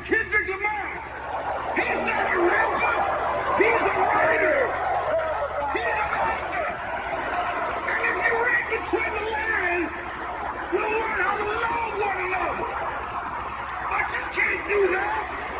Kendrick Lamar. He's not a rapper. He's a writer. He's an author. And if you read between the lines, you'll learn how to love one another. But you can't do that